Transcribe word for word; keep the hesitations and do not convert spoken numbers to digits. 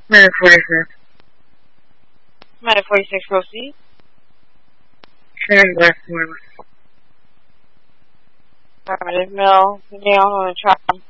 Minute forty-six. Minute forty-six, proceed. Turn left, north. Alright, Mill, down on the track.